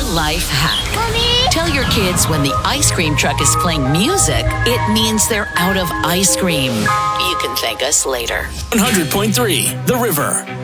life hack. Mommy? Tell your kids when the ice cream truck is playing music, it means they're out of ice cream. You can thank us later. 100.3 The River.